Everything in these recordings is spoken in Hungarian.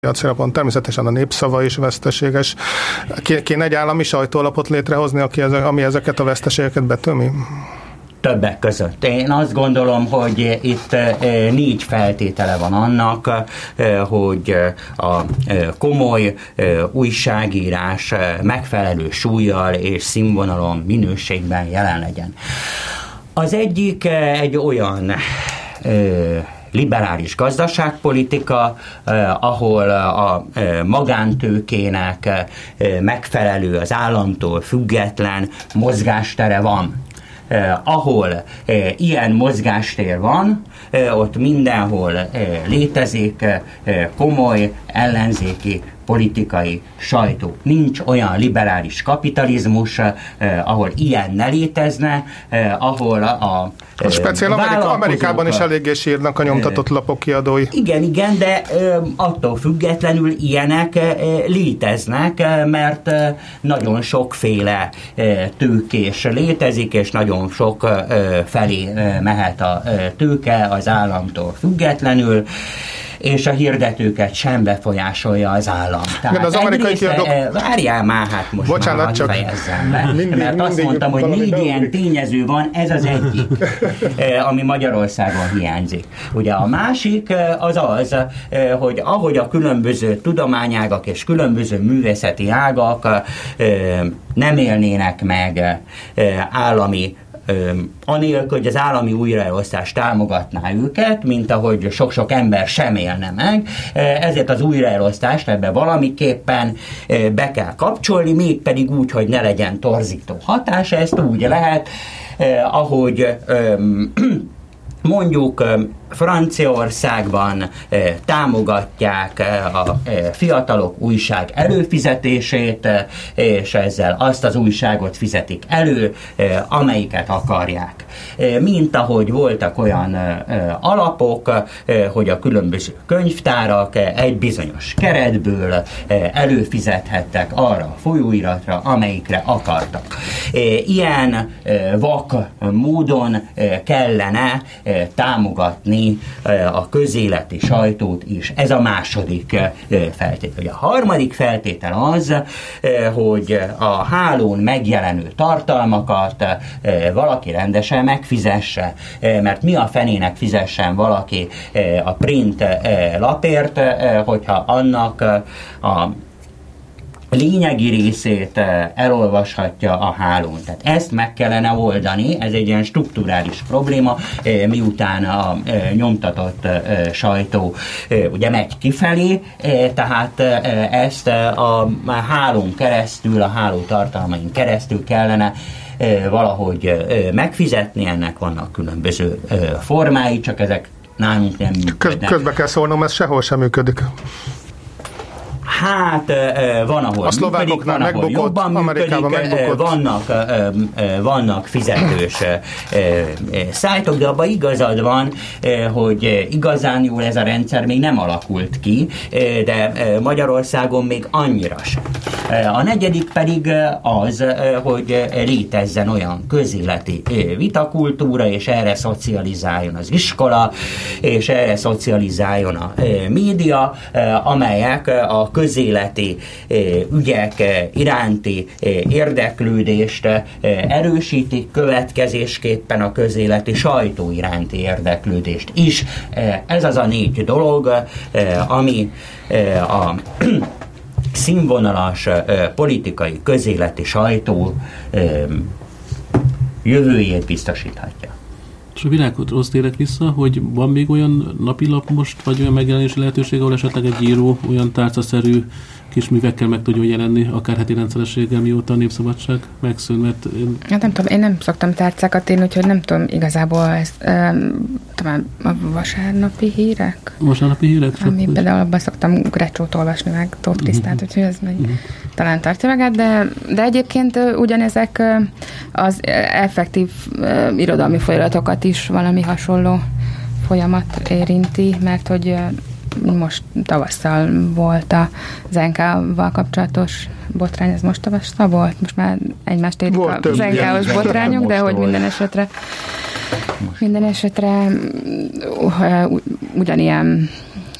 piacilapon. Természetesen a Népszava is veszteséges. Kéne egy állami sajtóalapot létrehozni, ami ezeket a veszteségeket betömi? Többek között. Én azt gondolom, hogy itt 4 feltétele van annak, hogy a komoly újságírás megfelelő súllyal és színvonalon, minőségben jelen legyen. Az egyik egy olyan liberális gazdaságpolitika, ahol a magántőkének megfelelő, az államtól független mozgástere van. Ahol ilyen mozgástér van, ott mindenhol létezik komoly ellenzéki politikai sajtó. Nincs olyan liberális kapitalizmus, ahol ilyen ne létezne, ahol a speciál Amerikában is eléggé sírnak a nyomtatott lapok kiadói. Igen, de attól függetlenül ilyenek léteznek, mert nagyon sokféle tőkés létezik, és nagyon sok felé mehet a tőke az államtól függetlenül, és a hirdetőket sem befolyásolja az állam. Tehát az amerikai kiadók... Várjál már, hát most bocsánat, már fejezzem be. Mert azt mondtam, hogy 4 ilyen tényező van, ez az egyik, ami Magyarországon hiányzik. Ugye a másik az, hogy ahogy a különböző tudományágak és különböző művészeti ágak nem élnének meg állami anélkül, hogy az állami újraelosztás támogatná őket, mint ahogy sok-sok ember sem élne meg, ezért az újraelosztást ebbe valamiképpen be kell kapcsolni, mégpedig úgy, hogy ne legyen torzító hatása. Ezt úgy lehet, ahogy mondjuk Franciaországban támogatják a fiatalok újság előfizetését, és ezzel azt az újságot fizetik elő, amelyiket akarják. Mint ahogy voltak olyan alapok, hogy a különböző könyvtárak egy bizonyos keretből előfizethettek arra a folyóiratra, amelyikre akartak. Ilyen vak módon kellene támogatni a közéleti sajtót is. Ez a második feltétel. A harmadik feltétel az, hogy a hálón megjelenő tartalmakat valaki rendesen megfizesse, mert mi a fenének fizessen valaki a print lapért, hogyha annak a lényegi részét elolvashatja a hálón. Tehát ezt meg kellene oldani, ez egy ilyen strukturális probléma, miután a nyomtatott sajtó ugye megy kifelé, tehát ezt a hálón keresztül, a háló tartalmain keresztül kellene valahogy megfizetni, ennek vannak különböző formái, csak ezek nálunk nem működnek. Közbe kell szólnom, ez sehol sem működik. Hát van, ahol a működik, van, ahol jobban működik, vannak fizetős szájtok, de abban igazad van, hogy igazán jól ez a rendszer még nem alakult ki, de Magyarországon még annyira sem. A negyedik pedig az, hogy létezzen olyan közéleti vitakultúra, és erre szocializáljon az iskola, és erre szocializáljon a média, amelyek a közéleti ügyek iránti érdeklődést erősítik, következésképpen a közéleti sajtó iránti érdeklődést is. Ez az a 4 dolog, ami a színvonalas politikai közéleti sajtó jövőjét biztosíthatja. És a Világhoz térek vissza, hogy van még olyan napilap most, vagy olyan megjelenési lehetőség, ahol esetleg egy író olyan tárcaszerű kis művekkel meg tudjon jelenni, akár heti rendszerességgel, mióta a Népszabadság megszűnt, mert... Hát nem tudom, én nem szoktam tárcákat írni, úgyhogy nem tudom igazából ezt, talán a vasárnapi hírek? Vasárnapi hírek? Ami például abban szoktam Grecsót olvasni, meg Tóth Krisztát, úgyhogy ez talán tartja magát, de egyébként ugyanezek az effektív irodalmi folyamatokat is valami hasonló folyamat érinti, mert hogy most tavasszal volt a Zenka-val kapcsolatos botrány, ez most tavasszal volt? Most már egymást érik a Zenka-os botrányok, de hogy minden esetre ugyanilyen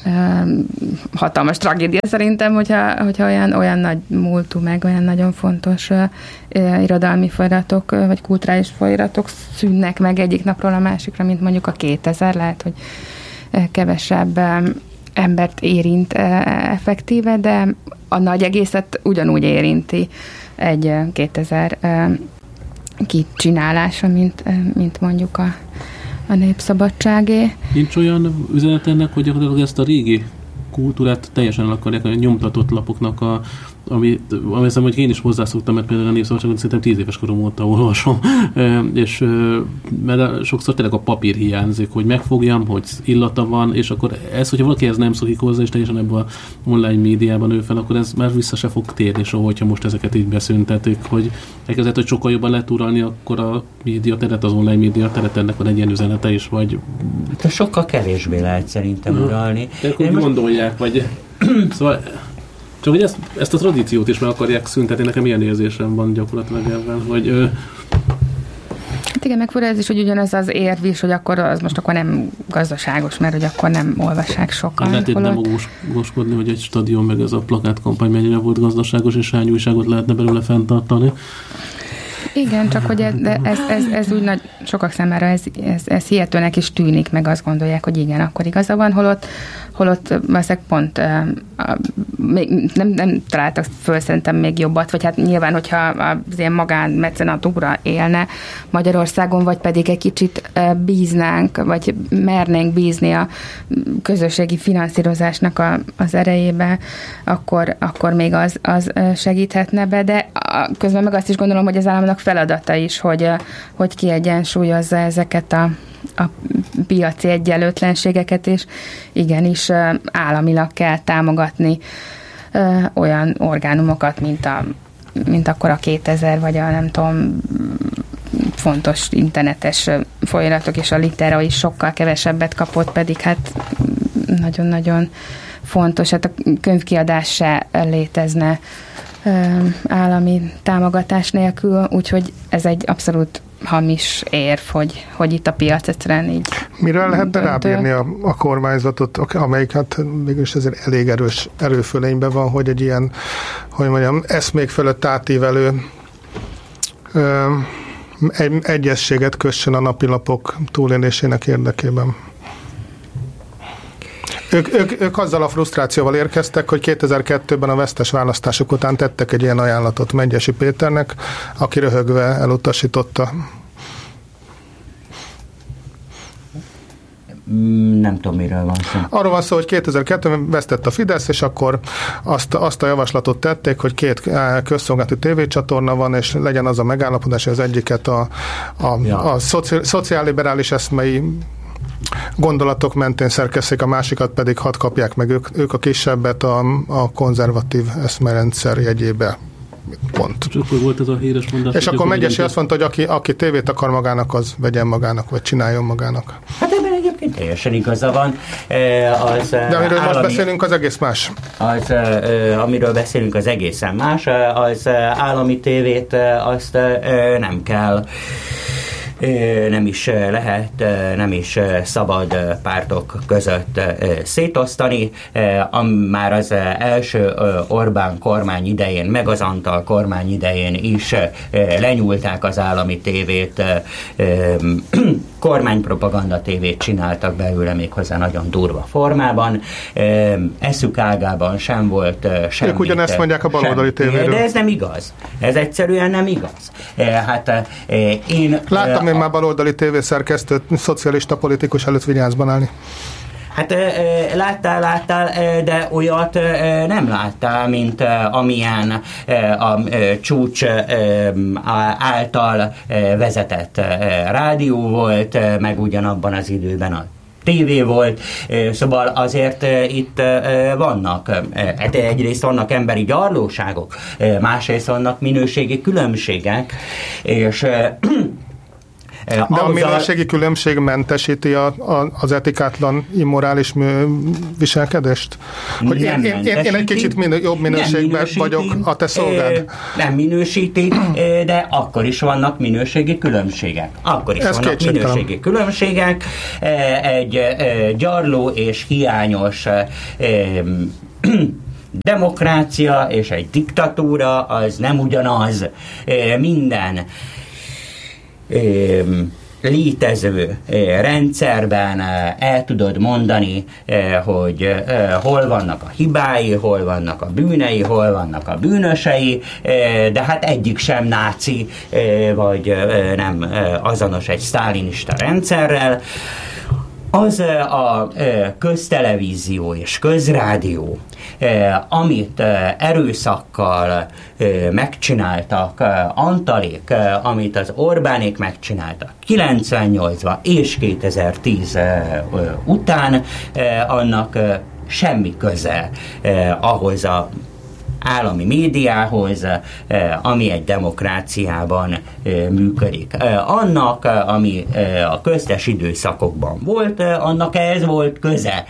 hatalmas tragédia szerintem, hogyha olyan nagy múltú, meg olyan nagyon fontos irodalmi folyamatok, vagy kulturális folyamatok szűnnek meg egyik napról a másikra, mint mondjuk a 2000, lehet, hogy kevesebb embert érint effektíve, de a nagy egészet ugyanúgy érinti egy 2000 kicsinálása, mint mondjuk a Népszabadságé. Nincs olyan üzenet ennek, hogy gyakorlatilag ezt a régi kultúrát teljesen el akarják a nyomtatott lapoknak, ami hiszem, hogy én is hozzászoktam, mert például a Népszabadságot szerintem 10 éves korom óta olvasom, és mert sokszor tényleg a papír hiányzik, hogy megfogjam, hogy illata van, és akkor ez, hogyha valaki ez nem szokik hozzá, és teljesen ebben a online médiában nő fel, akkor ez már vissza se fog térni soha, hogyha most ezeket így beszüntetik, hogy elkezdett, hogy sokkal jobban lehet uralni, akkor a média teret, az online média teret, ennek van egy ilyen üzenete is, vagy... Hát sokkal kevésbé lehet szerintem uralni. De akkor gondolják, vagy... Szóval... Csak hogy ezt a tradíciót is meg akarják szüntetni, nekem ilyen érzésem van gyakorlatilag ebben, hogy... Hát igen, meg fura ez is, hogy ugyanaz az érv is, hogy akkor az most akkor nem gazdaságos, mert hogy akkor nem olvassák sokan. Lehet itt demagóguskodni, hogy egy stadion meg ez a plakátkampány mennyire volt gazdaságos, és hány újságot lehetne belőle fenntartani. Igen, csak hogy ez úgy nagy, sokak számára ez hihetőnek is tűnik, meg azt gondolják, hogy igen, akkor igaza van, holott valószínűleg pont nem találtak föl szerintem még jobbat, vagy hát nyilván, hogyha az ilyen magánmecenatúra élne Magyarországon, vagy pedig egy kicsit bíznánk, vagy mernénk bízni a közösségi finanszírozásnak az erejébe, akkor még az segíthetne be, de közben meg azt is gondolom, hogy az államnak feladata is, hogy kiegyensúlyozza ezeket a piaci egyenlőtlenségeket, és igenis államilag kell támogatni olyan orgánumokat, mint akkor a 2000, vagy a nem tudom, fontos internetes folyamatok, és a Litera is sokkal kevesebbet kapott, pedig hát nagyon-nagyon fontos, hát a könyvkiadás se létezne állami támogatás nélkül, úgyhogy ez egy abszolút hamis érv, hogy itt a piac egyszerűen így... Mire lehetne rábírni a kormányzatot, amelyik hát mégis ezért elég erős erőfölényben van, hogy egy ilyen, hogy mondjam, eszmék fölött átívelő egyességet kössön a napilapok túlélésének érdekében? Ők azzal a frusztrációval érkeztek, hogy 2002-ben a vesztes választások után tettek egy ilyen ajánlatot Medgyessy Péternek, aki röhögve elutasította. Nem tudom, miről van szó. Arról van szó, hogy 2002-ben vesztett a Fidesz, és akkor azt a javaslatot tették, hogy 2 közszolgálati tévécsatorna van, és legyen az a megállapodás, hogy az egyiket a szociálliberális eszmei gondolatok mentén szerkesztik, a másikat pedig hadd kapják meg ők a kisebbet a konzervatív eszmerendszer jegyébe. Pont. És akkor volt ez a híres mondás. És akkor Medgyessy azt mondta, hogy aki tévét akar magának, az vegyen magának, vagy csináljon magának. Hát ebben egyébként teljesen igaza van. De amiről most beszélünk, az egész más. Amiről beszélünk, az egészen más. Az állami tévét azt nem kell, nem is lehet, nem is szabad pártok között szétosztani. Már az első Orbán kormány idején, meg az Antal kormány idején is lenyúlták az állami tévét, kormánypropaganda tévét csináltak belőle, méghozzá nagyon durva formában. Eszük ágában sem volt semmit. Ők ugyanezt mondják a baloldali tévéről. De ez nem igaz. Ez egyszerűen nem igaz. Hát én... Láttam én már baloldali tévészerkesztőt, szocialista politikus előtt vigyázban állni. Hát láttál, de olyat nem láttál, mint amilyen a csúcs által vezetett rádió volt, meg ugyanabban az időben a tévé volt, szóval azért itt vannak, egyrészt vannak emberi gyarlóságok, másrészt vannak minőségi különbségek, és De a minőségi különbség mentesíti az etikátlan, immorális viselkedést? Hogy én egy kicsit jobb minőségben vagyok a te szolgád. Nem minősíti, de akkor is vannak minőségi különbségek. Egy gyarló és hiányos demokrácia és egy diktatúra az nem ugyanaz. Minden létező rendszerben el tudod mondani, hogy hol vannak a hibái, hol vannak a bűnei, hol vannak a bűnösei, de hát egyik sem náci, vagy nem azonos egy sztálinista rendszerrel. Az a köztelevízió és közrádió, amit erőszakkal megcsináltak Antalék, amit az Orbánék megcsináltak 98-ban és 2010 után, annak semmi köze ahhoz a állami médiához, ami egy demokráciában működik. Annak, ami a köztes időszakokban volt, annak ez volt köze.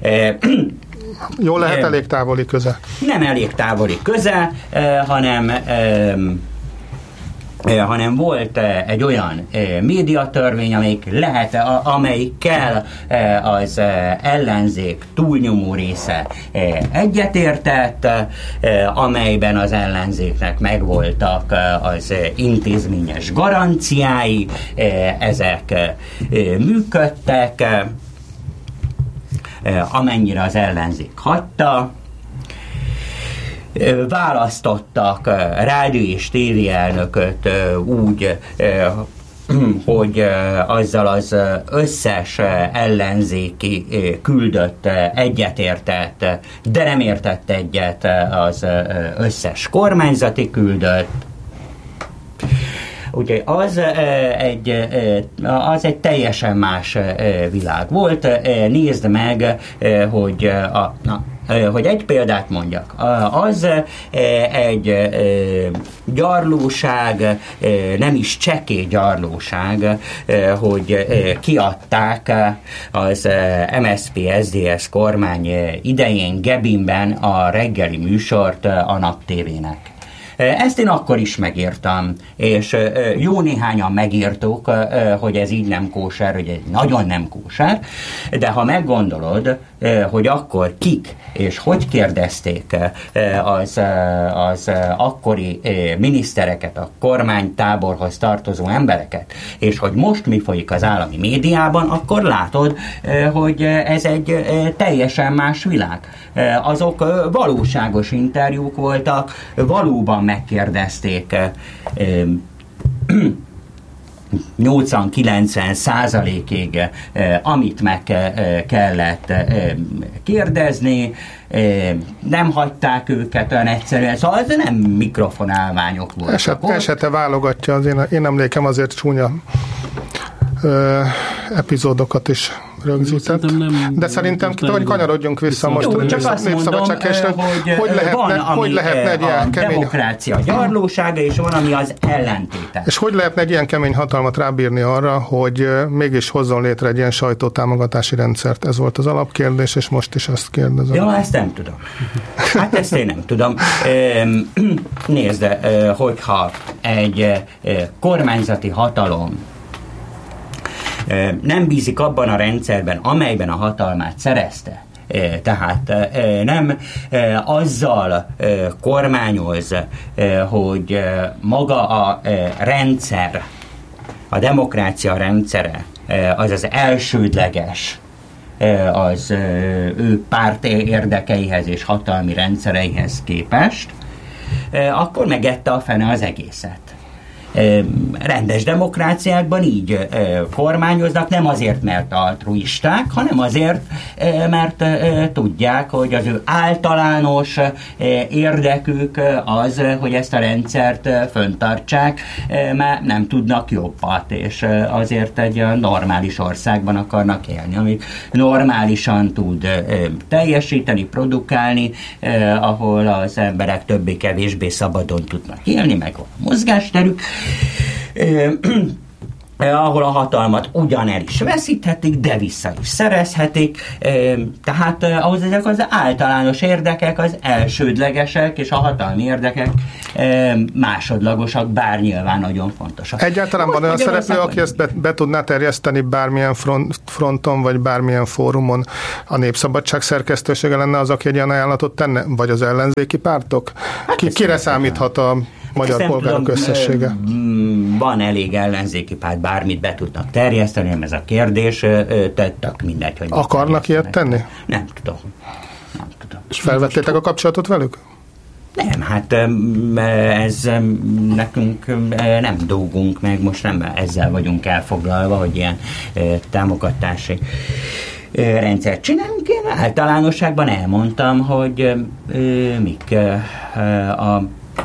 Jó lehet elég távoli köze. Nem elég távoli köze, hanem volt egy olyan médiatörvény, amelyikkel az ellenzék túlnyomó része egyetértett, amelyben az ellenzéknek megvoltak az intézményes garanciái, ezek működtek, amennyire az ellenzék hagyta. Választottak rádió és tévé elnököt úgy, hogy azzal az összes ellenzéki küldött egyetértett, de nem értett egyet az összes kormányzati küldött. Úgyhogy az egy teljesen más világ volt. Nézd meg, hogy egy példát mondjak. Az egy gyarlóság, nem is csekély gyarlóság, hogy kiadták az MSZP-SZDSZ kormány idején Gebinben a reggeli műsort a Nap TV-nek. Ezt én akkor is megírtam, és jó néhányan megírtuk, hogy ez így nem kóser, hogy ez nagyon nem kóser, de ha meggondolod, hogy akkor kik és hogy kérdezték az akkori minisztereket, a kormánytáborhoz tartozó embereket, és hogy most mi folyik az állami médiában, akkor látod, hogy ez egy teljesen más világ. Azok valóságos interjúk voltak, valóban megkérdezték 80-90%-ig, amit meg kellett kérdezni, nem hagyták őket olyan egyszerűen, szóval ez nem mikrofonálványok voltak. Esete válogatja, az én emlékem azért csúnya epizódokat is rögzített. De szerintem kanyarodjunk vissza most a Népszabadságkeresre, hogy lehetne egy ilyen kemény... demokrácia gyarlósága, és van, ami az ellentéte. És hogy lehetne egy ilyen kemény hatalmat rábírni arra, hogy mégis hozzon létre egy ilyen sajtótámogatási rendszert? Ez volt az alapkérdés, és most is ezt kérdezem. Ja, ezt nem tudom. Hát ezt én nem tudom. Nézd, hogyha egy kormányzati hatalom nem bízik abban a rendszerben, amelyben a hatalmát szerezte, tehát nem azzal kormányoz, hogy maga a rendszer, a demokrácia rendszere, az az elsődleges az ő párt érdekeihez és hatalmi rendszereihez képest, akkor megette a fene az egészet. Rendes demokráciákban így kormányoznak, nem azért, mert altruisták, hanem azért, mert tudják, hogy az ő általános érdekük az, hogy ezt a rendszert föntartsák, mert nem tudnak jobbat, és azért egy normális országban akarnak élni, ami normálisan tud teljesíteni, produkálni, ahol az emberek többé-kevésbé szabadon tudnak élni, meg a mozgásterük. ahol a hatalmat ugyan el is veszíthetik, de vissza is szerezhetik, tehát ahhoz ezek az általános érdekek az elsődlegesek, és a hatalmi érdekek másodlagosak, bár nyilván nagyon fontosak. Egyáltalán van olyan szereplő, aki ezt be tudná terjeszteni bármilyen fronton, vagy bármilyen fórumon? A Népszabadság szerkesztősége lenne az, aki egy ilyen ajánlatot tenne? Vagy az ellenzéki pártok? Kire számíthat a magyar polgárok összessége? Van elég ellenzéki párt, bármit be tudnak terjeszteni, nem ez a kérdés, tettek mindegy, hogy... Akarnak ilyet tenni? Nem tudom. És felvettétek a kapcsolatot velük? Nem, hát ez nekünk nem dolgunk meg, most nem ezzel vagyunk elfoglalva, hogy ilyen támogatási rendszert csinálunk. Én általánosságban elmondtam, hogy mik a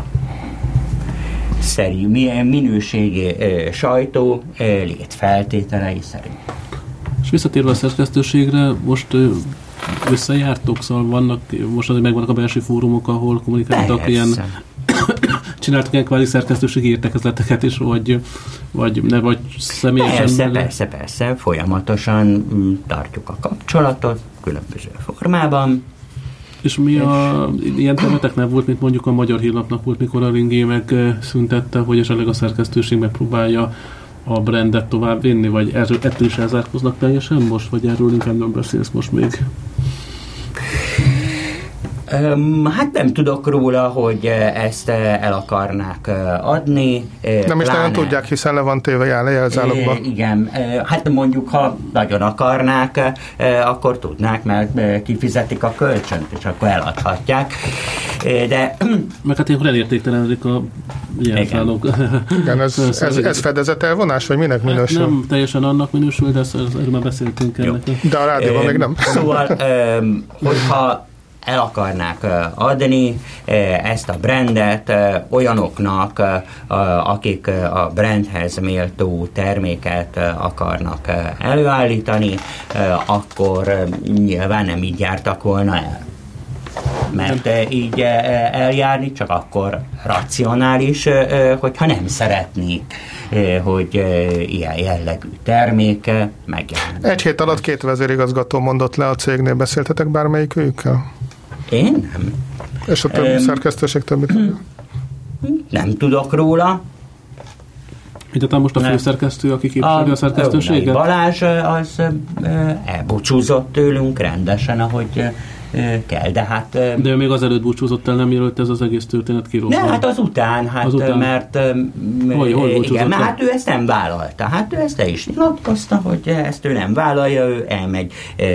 minőségi sajtó létfeltételei szerint. És visszatérve a szerkesztőségre, most összejártok, szóval vannak, most azért megvannak a belső fórumok, ahol kommunikáltak, ilyen csináltak ilyen kvázi szerkesztőségi értekezleteket is, vagy személyesen? Persze, folyamatosan tartjuk a kapcsolatot különböző formában. És ilyen területek nem volt, mint mondjuk a Magyar Hírlapnak volt, mikor a Ringé megszüntette, hogy esetleg a szerkesztőség megpróbálja a brandet tovább vinni, vagy ettől is elzárkoznak teljesen most, vagy erről inkább nem beszélsz most még? Hát nem tudok róla, hogy ezt el akarnák adni. Nem is nagyon tudják, hiszen le van téve jelzálogba. Igen, hát mondjuk, ha nagyon akarnák, akkor tudnák, mert kifizetik a kölcsönt, és akkor eladhatják. De... Meg hát ilyenkor elértéktelenedik a jelzálog. Igen, ez fedezetelvonás, vagy minek minősül? Hát nem teljesen annak minősül, de erről már beszéltünk ennek. De a rádióban még nem. Szóval, hogyha el akarnák adni ezt a brandet olyanoknak, akik a brandhez méltó terméket akarnak előállítani, akkor nyilván nem így jártak volna el. Mert így eljárni csak akkor racionális, hogyha nem szeretnék, hogy ilyen jellegű termék megjelenjen. Egy hét alatt 2 vezérigazgató mondott le a cégnél. Beszéltetek bármelyik őkkel? Én nem. És a többi szerkesztőség többit? Nem tudok róla. Egyáltalán most a főszerkesztő, aki képviseli a szerkesztőséget? Balázs az elbúcsúzott tőlünk rendesen, ahogy kell, de hát... De ő még azelőtt búcsúzott el, nem mielőtt ez az egész történet kirobban. Ne, hát azután, mert... Hol igen, hát ő ezt nem vállalta. Hát ő ezt le is nyilatkozta, hogy ezt ő nem vállalja, ő elmegy,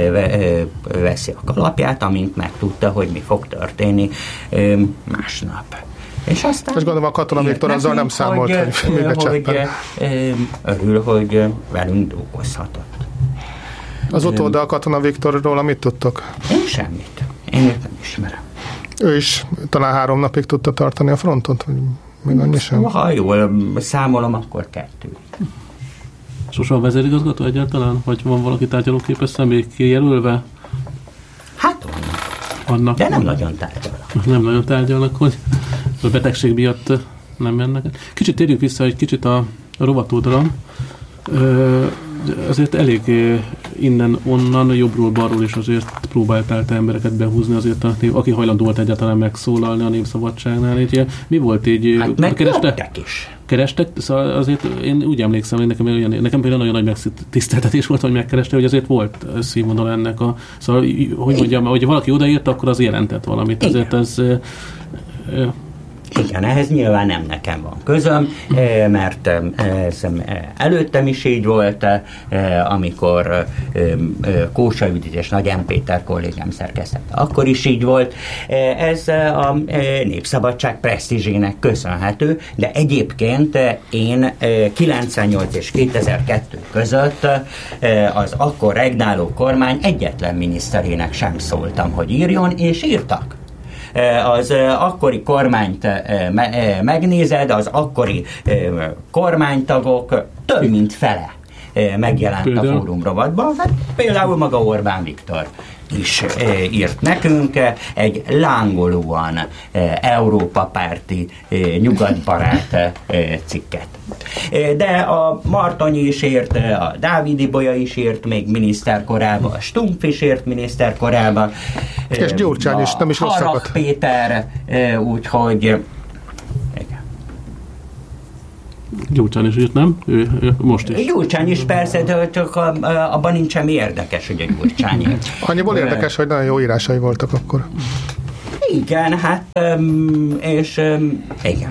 veszi a kalapját, amint megtudta, hogy mi fog történni másnap. És aztán... És gondolom a Katona Viktor azzal nem számolt, hogy mibe cseppen. Örül, hogy velünk dolgozhatott. Az utóda Katona Viktorról mit tudtok? Én semmit. Én őt nem ismerem. Ő is talán 3 napig tudta tartani a frontot? Vagy még annyi sem? Ha jól számolom, akkor 2. Sosem vezérigazgató egyáltalán? Vagy van valaki tárgyalóképes személy kijelölve? Hát vannak. De nem nagyon tárgyalnak. Nem nagyon tárgyalnak, hogy a betegség miatt nem mennek. Kicsit térjünk vissza egy kicsit a rovatódra. Azért elég innen-onnan, jobbról-balról is azért próbáltál te embereket behúzni, azért aki hajlandó volt egyáltalán megszólalni a Népszabadságnál. Így, mi volt így? Hát megkerestek is. Kerestek? Szóval azért én úgy emlékszem, hogy nekem például nagyon nagy megtiszteltetés volt, hogy megkereste, hogy azért volt színvonal ennek a... Szóval, hogy mondjam, hogy valaki odaért, akkor az jelentett valamit. Azért ez... Igen, ehhez nyilván nem nekem van közöm, mert ez előttem is így volt, amikor Kósa Judit és Nagy M. Péter kollégám szerkesztette. Akkor is így volt. Ez a Népszabadság presztízsének köszönhető, de egyébként én 98 és 2002 között az akkor regnáló kormány egyetlen miniszterének sem szóltam, hogy írjon, és írtak. Az akkori kormányt megnézed, az akkori kormánytagok több mint fele megjelent a fórumrovatban. Hát például maga Orbán Viktor is írt nekünk egy lángolóan Európa párti, nyugatbarát cikket. De a Martonyi is írt, a Dávid Ibolya is írt még miniszterkorában, a Stumpf is írt miniszterkorában. És Gyurcsány is, nem is rosszakat. Harag Péter, úgyhogy igen. Gyurcsány is írt, nem? Ő most is. Gyurcsány is persze, de csak abban nincs semmi érdekes, hogy a Gyurcsány írt. Annyiból érdekes, hogy nagyon jó írásai voltak akkor. Igen, hát, és igen.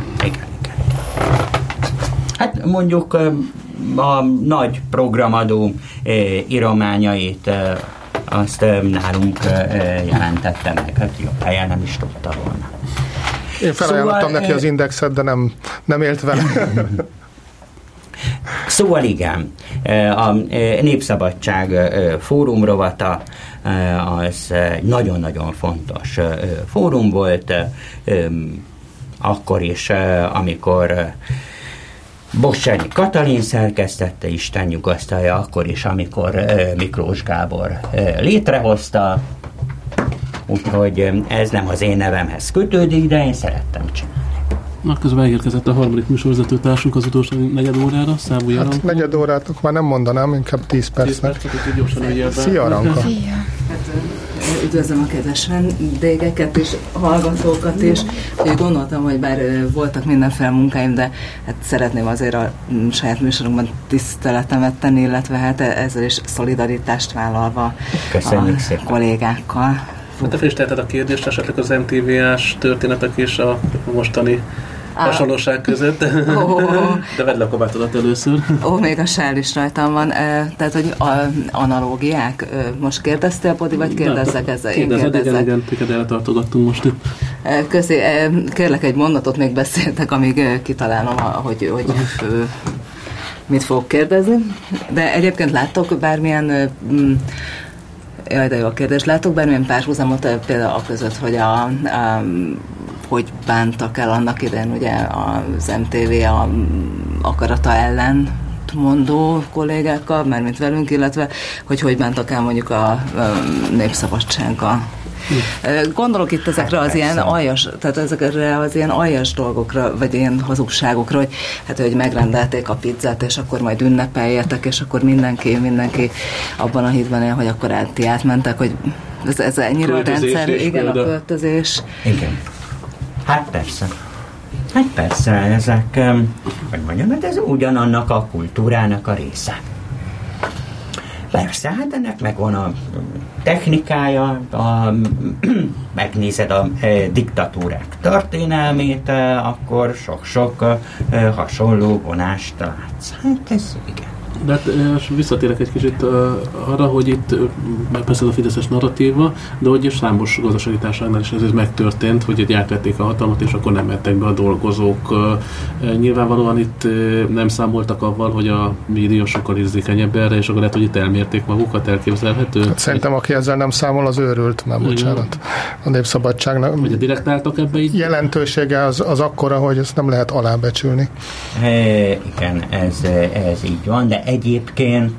Hát mondjuk a nagy programadó írományait azt nálunk jelentette meg, hát jobb helyen nem is tudta volna. Én felajánlottam neki az Indexet, de nem élt vele. Szóval igen, a Népszabadság fórum rovata az nagyon-nagyon fontos fórum volt, akkor is, amikor Bossányi Katalin szerkesztette, Isten nyugasztalja, akkor is, amikor Miklós Gábor létrehozta, úgyhogy ez nem az én nevemhez kötődik, de én szerettem csinálni. Na, közben megérkezett a harmadik műsorvezető társunk az utolsó negyed órára, Számú Jaranka. Hát negyed órát már nem mondanám, inkább 10 percnek. 10 percet, hogy gyorsan ügyel be. Szia, Ranka! Szia! Üdvözlöm a kedves vendégeket és hallgatókat is. Úgy gondoltam, hogy bár voltak mindenféle munkáim, de hát szeretném azért a saját műsorunkban tiszteletemet tenni, illetve hát ezzel is szolidaritást vállalva Köszönjük a szépen. kollégákkal. Te frissítetted a kérdést, esetleg az MTV-ás történetek és a mostani hasonlóság között. De vedd le a kabátodat először. Még a sál is rajtam van. Tehát, hogy analógiák. Most kérdeztél, Podi, vagy kérdezzek ezzel? Én kérdezzek. Igen, téged eltartogattunk most itt. Köszi. Kérlek, egy mondatot még beszéltek, amíg kitalálom, hogy mit fogok kérdezni. De egyébként láttok bármilyen jaj, de jó a kérdés. Látok bármilyen párhuzamot például a között, hogy hogy bántak el annak idején ugye az MTV a akarata ellen mondó kollégákkal, mármint velünk, illetve hogy bántak el mondjuk a Népszabadsággal. Gondolok itt ezekre az ilyen aljas, tehát ezekre az ilyen aljas dolgokra, vagy ilyen hazugságokra, hogy hát, hogy megrendelték a pizzát, és akkor majd ünnepeljetek, és akkor mindenki abban a hitben él, hogy akkor átmentek, hogy ez ennyire a rendszer, igen, a költözés. Igen. Hát persze, ezek, hogy mondjam, hát ez ugyanannak a kultúrának a része. Persze, hát ennek megvan a technikája, megnézed a diktatúrák történelmét, akkor sok-sok hasonló vonást látsz. Hát ez igen. De hát visszatérek egy kicsit arra, hogy itt persze a fideszes narratíva, de hogy számos gazdasági társaságnál is ez megtörtént, hogy átvették a hatalmat, és akkor nem mentek be a dolgozók. Nyilvánvalóan itt nem számoltak avval, hogy a média sokkal érzékenyebb erre, és akkor lehet, hogy itt elmérték magukat, elképzelhető. Hát szerintem, aki ezzel nem számol, az őrült, már bocsánat. A Népszabadságnak ugye direkt álltak ebbe így? Jelentősége az akkora, hogy ezt nem lehet alábecsülni. Igen, ez így van, de egyébként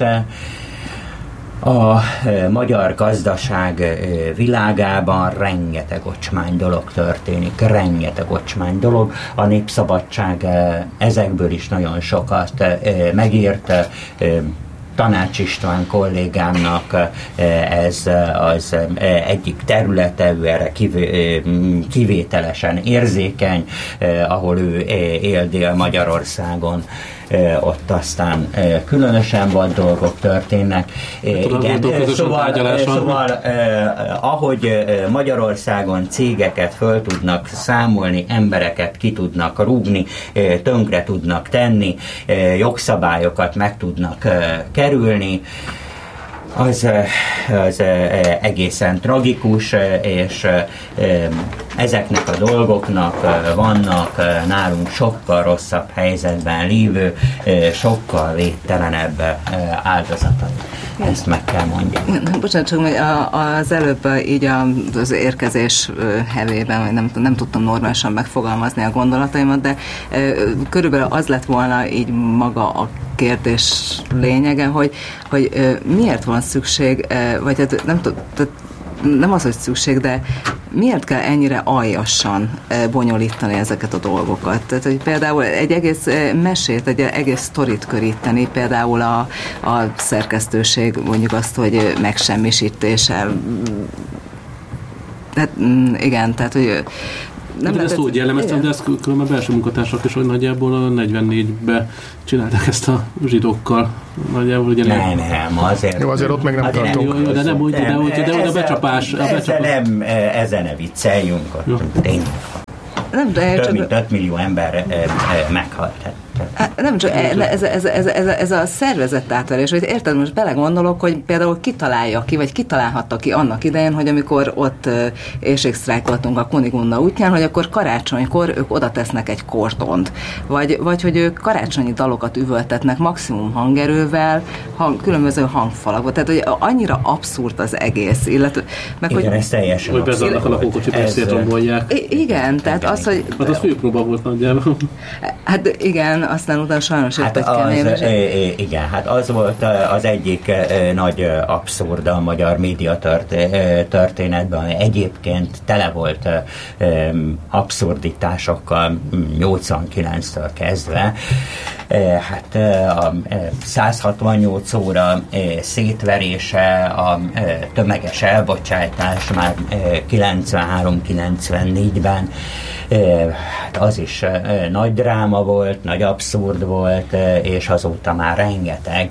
a magyar gazdaság világában rengeteg ocsmány dolog történik, rengeteg ocsmány dolog. A Népszabadság ezekből is nagyon sokat megírt. Tanács István kollégámnak ez az egyik területe, ő erre kivételesen érzékeny, ahol ő él Dél-Magyarországon, ott aztán különösen vad dolgok történnek. Igen, szóval ahogy Magyarországon cégeket föl tudnak számolni, embereket ki tudnak rúgni, tönkre tudnak tenni, jogszabályokat meg tudnak kerülni, az egészen tragikus, és ezeknek a dolgoknak vannak nálunk sokkal rosszabb helyzetben lévő, sokkal védtelenebb áldozatai. Ezt meg kell mondjam. Bocsánat, csak az előbb így az érkezés hevében, nem tudtam normálisan megfogalmazni a gondolataimat, de körülbelül az lett volna így maga a kérdés lényege, hogy miért van szükség, vagy hát nem tudom, nem az, hogy szükség, de miért kell ennyire aljasan bonyolítani ezeket a dolgokat? Tehát, hogy például egy egész mesét, egy egész sztorit köríteni, például a szerkesztőség, mondjuk azt, hogy megsemmisítése. Tehát igen, tehát, hogy nem ezt úgy jellemeztem, de ezt különben belső munkatársak is, hogy nagyjából a 44-ben csinálták ezt a zsidókkal. Nagyjából ugye nem, azért. Jó, azért ott még nem tartunk. De nem úgy, de a becsapás. Nem, ezen ne vicceljünk. Tényleg. Több mint 5 millió ember meghalt. Nem csak ez a szervezett átverés, hogy érted, most belegondolok, hogy például kitalálja ki, vagy kitalálhatta ki annak idején, hogy amikor ott éhségsztrájkoltunk a Kunigunda útján, hogy akkor karácsonykor ők oda tesznek egy kordont, vagy hogy ők karácsonyi dalokat üvöltetnek maximum hangerővel, különböző hangfalakba. Tehát, hogy annyira abszurd az egész, illetve... Meg, igen, ez teljesen hogy bezárnak a lakókocsit, és szétrombolják. Igen, tehát az, hogy... Hát az főpróba volt nagyjából. Hát igen, aztán utána sajnos jött egy kemény. Igen, hát az volt az egyik nagy abszurd a magyar média történetben, ami egyébként tele volt abszurditásokkal 89-től kezdve. Hát a 168 óra szétverése, a tömeges elbocsátás már 93-94-ben, hát az is nagy dráma volt, nagy abszurd volt, és azóta már rengeteg.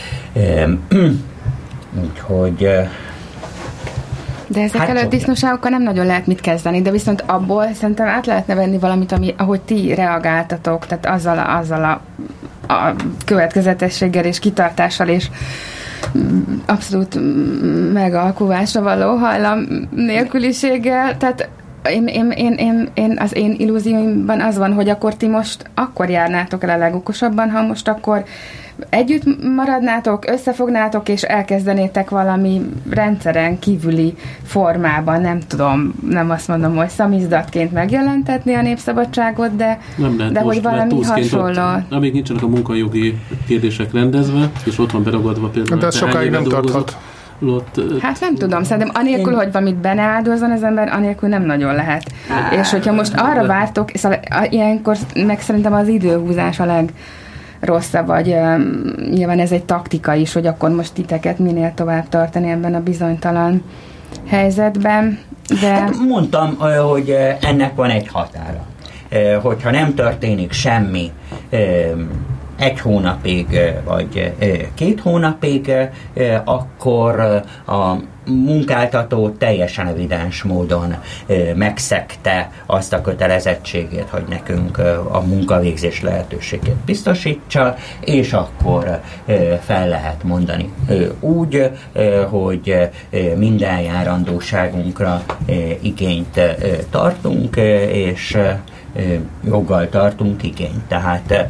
Úgyhogy... De ezekkel a disznóságokkal nem nagyon lehet mit kezdeni, de viszont abból szerintem át lehetne venni valamit, ahogy ti reagáltatok, tehát azzal a következetességgel és kitartással és abszolút megalkuvásra való hajlam nélküliséggel, tehát az én illúzióimban az van, hogy akkor ti most akkor járnátok el a legokosabban, ha most akkor együtt maradnátok, összefognátok, és elkezdenétek valami rendszeren kívüli formában, nem tudom, nem azt mondom, hogy szamizdatként megjelentetni a népszabadságot, de hogy valami hasonló. Amíg nincsenek a munkajogi kérdések rendezve, és ott van beragadva például. De ez sokáig nem tarthat. Hát nem tudom, szerintem anélkül, hogy valamit beneáldozzon az ember, anélkül nem nagyon lehet. És hogyha most arra vártok, szóval ilyenkor meg szerintem az időhúzás a legrosszabb, vagy nyilván ez egy taktika is, hogy akkor most titeket minél tovább tartani ebben a bizonytalan helyzetben. De... Hát mondtam, hogy ennek van egy határa. Hogyha nem történik semmi, 1 hónapig, vagy 2 hónapig, akkor a munkáltató teljesen evidens módon megszegte azt a kötelezettségét, hogy nekünk a munkavégzés lehetőségét biztosítsa, és akkor fel lehet mondani úgy, hogy minden járandóságunkra igényt tartunk, és joggal tartunk igényt. Tehát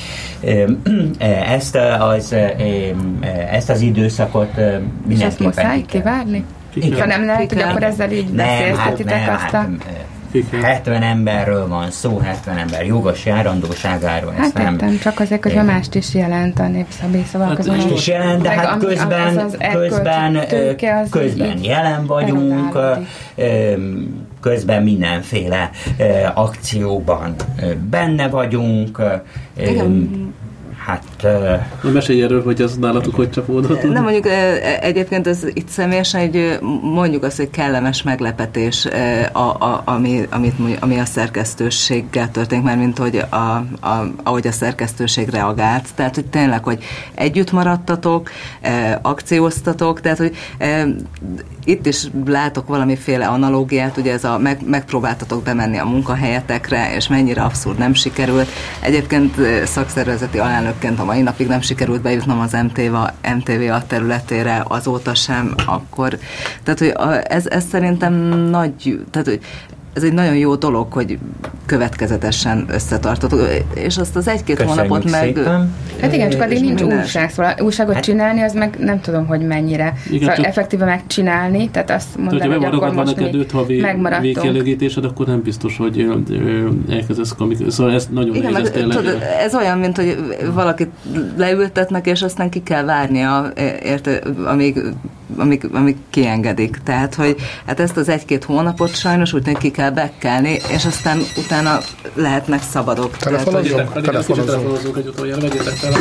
ezt az időszakot mindenképpen és ezt muszáj kivárni? Ha nem lehet, hogy akkor ezzel így beszélzetitek azt a... 70 emberről van szó, 70 ember jogos járandóságáról. Hát értem, csak azért, hogy mást is jelent a népszabély, szóval mást is jelent, de hát közben jelen vagyunk, közben mindenféle akcióban benne vagyunk. Hát... Mesélj erről, hogy ez nálatok hogy csapódott. Nem, mondjuk egyébként ez itt személyesen egy, mondjuk azt, hogy kellemes meglepetés, ami a szerkesztőséggel történik, mert mint hogy ahogy a szerkesztőség reagált. Tehát, hogy tényleg, hogy együtt maradtatok, akcióztatok, tehát, hogy itt is látok valamiféle analógiát, ugye ez megpróbáltatok bemenni a munkahelyetekre, és mennyire abszurd nem sikerült. Egyébként szakszervezeti alelnökként a mai napig nem sikerült bejutnom az MTV területére, azóta sem, akkor. Tehát, hogy ez szerintem nagy, tehát, hogy ez egy nagyon jó dolog, hogy következetesen összetartotok, és azt az 1-2 hónapot meg... Hát igen, csak addig nincs újság, szóval újságot csinálni, az meg nem tudom, hogy mennyire. Igen, szóval effektíve megcsinálni, tehát azt mondani, hogy akkor most mi megmaradtunk. Végkielégítésed, akkor nem biztos, hogy elkezdesz komikálni. Szóval ez nagyon igen, nehéz, tényleg. Ez olyan, mint hogy valakit leültetnek, és aztán ki kell várnia, amíg amik kiengedik. Tehát, hogy hát ezt az 1-2 hónapot sajnos úgy ki kell bekkelni, és aztán utána lehetnek szabadok. Telefonozunk egy utoljára, vegyétek fel.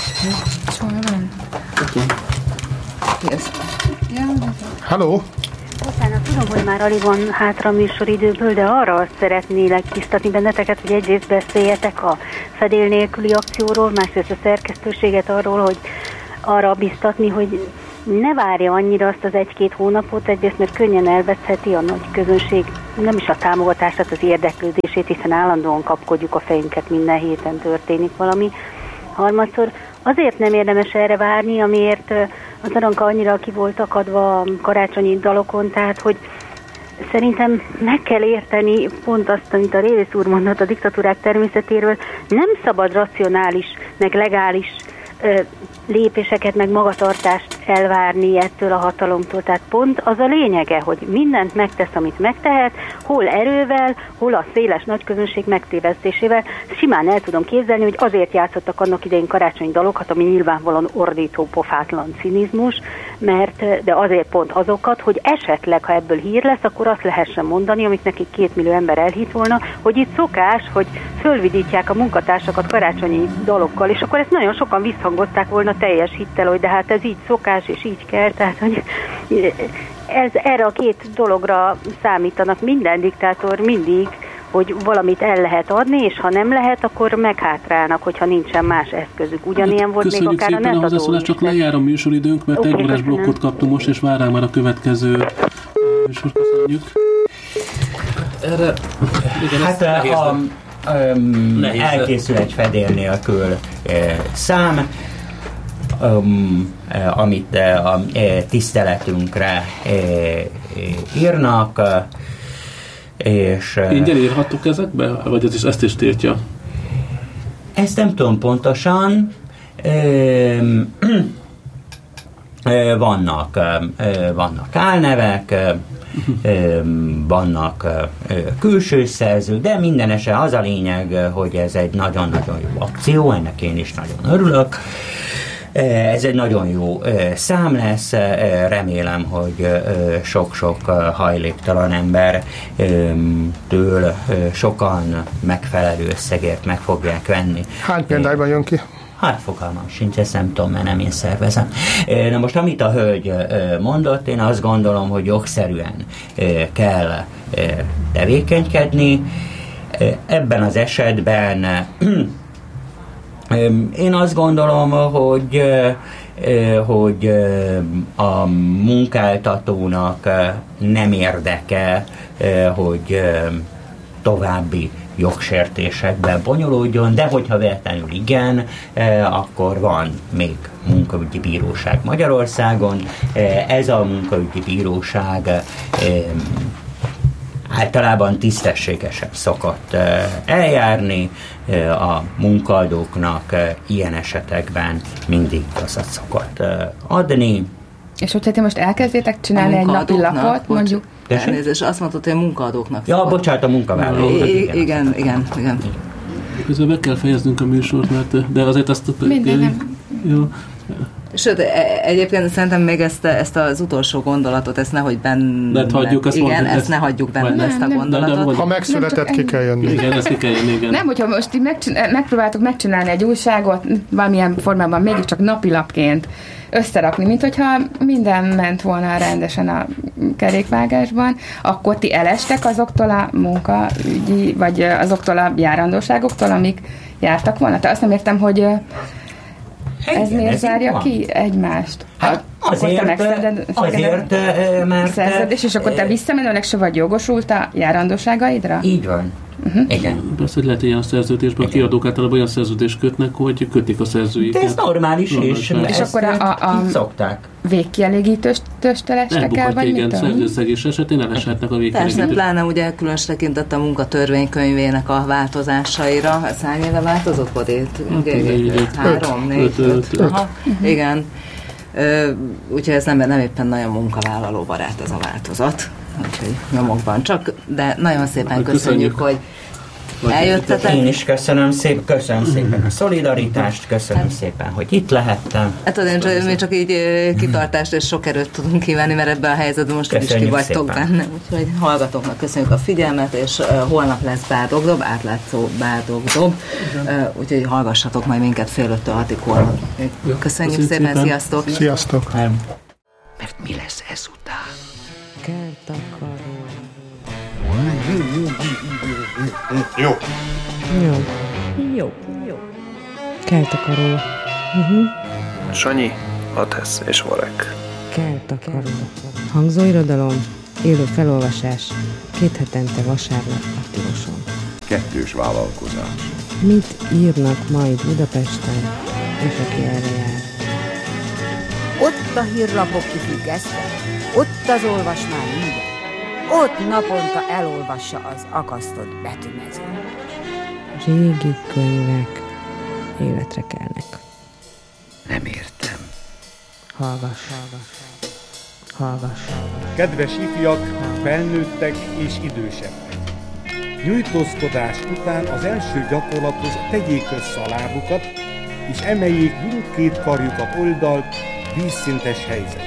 Halló? Bocsánat, tudom, hogy már alig van hátra a műsoridőből, de arra szeretnélek biztatni benneteket, hogy egyrészt beszéljetek a fedél nélküli akcióról, másrészt a szerkesztőséget arról, hogy arra biztatni, hogy ne várja annyira azt az 1-2 hónapot, egyrészt mert könnyen elveszheti a nagy közönség, nem is a támogatását, az érdeklődését, hiszen állandóan kapkodjuk a fejünket, minden héten történik valami. Harmadszor azért nem érdemes erre várni, amiért az Aranka annyira ki volt akadva a karácsonyi dalokon, tehát hogy szerintem meg kell érteni pont azt, amit a Révész úr mondott a diktatúrák természetéről, nem szabad racionális, meg legális lépéseket, meg magatartást elvárni ettől a hatalomtól. Tehát pont az a lényege, hogy mindent megtesz, amit megtehet, hol erővel, hol a széles nagyközönség megtévesztésével. Simán el tudom képzelni, hogy azért játszottak annak idején karácsonyi dalokat, ami nyilvánvalóan ordító, pofátlan cinizmus, de azért pont azokat, hogy esetleg, ha ebből hír lesz, akkor azt lehessen mondani, amit nekik 2 millió ember elhitt volna, hogy itt szokás, hogy fölvidítják a munkatársakat karácsonyi dalokkal, és akkor ezt nagyon sokan visszhangozták volna teljes hittel, hogy de hát ez így szokás, és így kell, tehát hogy erre a 2 dologra számítanak minden diktátor mindig, hogy valamit el lehet adni, és ha nem lehet, akkor meghátrálnak, hogyha nincsen más eszközük. Ugyanilyen volt még akár a netadó is. Csak lejár a műsoridőnk, mert egy órás blokkot kaptunk most, és vár ránk már a következő műsor. Köszönjük. Erre... Igen, elkészül egy fedél nélkül szám, amit a tiszteletünkre írnak, és... Ingyen írhattuk ezekbe? Vagy ezt is tiltja? Ezt nem tudom pontosan. Vannak álnevek, vannak külső szerzők, de minden esetben az a lényeg, hogy ez egy nagyon-nagyon jó akció, ennek én is nagyon örülök. Ez egy nagyon jó szám lesz, remélem, hogy sok-sok hajléktalan ember től sokan megfelelő összegért meg fogják venni. Hány példányban jön ki? Hát fogalmam sincs, ezt nem tudom, mert nem én szervezem. Na most, amit a hölgy mondott, én azt gondolom, hogy jogszerűen kell tevékenykedni. Ebben az esetben én azt gondolom, hogy a munkáltatónak nem érdeke, hogy további jogsértésekben bonyolódjon, de hogyha véletlenül igen, akkor van még munkaügyi bíróság Magyarországon. Ez a munkaügyi bíróság általában tisztességesen szokott eljárni, a munkaadóknak ilyen esetekben mindig igazat szokott adni. És hogyha te most elkezdétek csinálni egy napi lapot, mondjuk... Elnézést, azt mondtad, hogy a munkaadóknak. Ja, bocsánat, a munkavállalóknak. Igen. Közben be kell fejeznünk a műsort, de azért azt... Minden nem. Jó. Sőt, egyébként szerintem még ezt az utolsó gondolatot, ezt nehogy benne... ezt ne hagyjuk benne, ezt a gondolatot. Ha megszületett, ki kell jönni. Igen, ezt ki kell jönni, igen. Nem, hogyha most megpróbáltuk megcsinálni egy újságot, valamilyen formában mégiscsak napilapként összerakni, mint hogyha minden ment volna rendesen a kerékvágásban, akkor ti elestek azoktól a munkaügyi, vagy azoktól a járandóságoktól, amik jártak volna. Te azt nem értem, hogy ez miért zárja ki egymást? Hát azért, mert... Szerződés, és akkor te visszamenőleg se vagy jogosult a járandóságaidra? Így van. Igen. Persze, hogy lehet ilyen szerződésben, a kiadók általában olyan szerződést kötnek, hogy kötik a szerzőiket. De ez normális, és akkor a szokták. Végkielégítőstől estek el, vagy igen, szerződésszegés esetén eleshetnek a végkielégítőt. Persze, pláne ugye különös tekintett a munkatörvénykönyvének a változásaira. Ez hány éve változott, Bodét? 3, 4, 5. Aha, igen. Úgyhogy ez nem éppen nagyon munkavállaló barát ez a változat. Úgyhogy nyomokban csak, de nagyon szépen köszönjük, hogy eljöttetek. Én is köszönöm szépen a szolidaritást, köszönöm szépen, hogy itt lehettem. Hát mi csak így kitartást és sok erőt tudunk kívánni, mert ebben a helyzetben most is ki vagytok benne. Úgyhogy hallgatóknak köszönjük a figyelmet, és holnap lesz Bádogdob, átlátszó Bádogdob. Úgyhogy hallgassatok majd minket 4:30-től 6-ig holnap. Köszönjük szépen, sziasztok! Sziasztok! Mert mi lesz ezután? Kertakaró. Jó. Kertakaró. Sanyi, Atesz és Varek. Kertakaró. Hangzóirodalom, élő felolvasás, 2 hetente vasárnap a Tiloson. Kettős vállalkozás. Mit írnak majd Budapesten, és aki erre jár? Ott a hírlapok kifüggesztve, ott az olvasmány minden. Ott naponta elolvassa az akasztott betűmező. Régi könyvek életre kelnek. Nem értem. Hallgass. Kedves ifjak, felnőttek és idősebbek. Nyújtózkodás után az első gyakorlathoz tegyék össze a lábukat, és emeljék mindkét karjukat oldalt, vízszintes helyzet.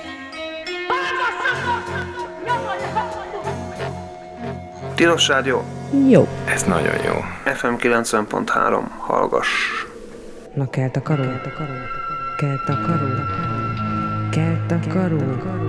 Tilos Rádió? Jó. Ez nagyon jó. FM 90.3, hallgass. Na, Kertakaró. Kertakaró.